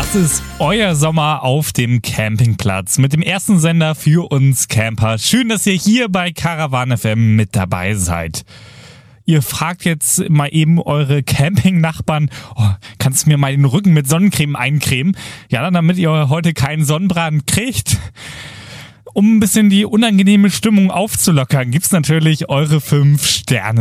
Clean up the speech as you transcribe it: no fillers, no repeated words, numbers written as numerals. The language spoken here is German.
Das ist euer Sommer auf dem Campingplatz mit dem ersten Sender für uns Camper. Schön, dass ihr hier bei Caravan FM mit dabei seid. Ihr fragt jetzt mal eben eure Camping-Nachbarn, kannst du mir mal den Rücken mit Sonnencreme eincremen? Ja, damit ihr heute keinen Sonnenbrand kriegt. Um ein bisschen die unangenehme Stimmung aufzulockern, gibt's natürlich eure 5 Sterne.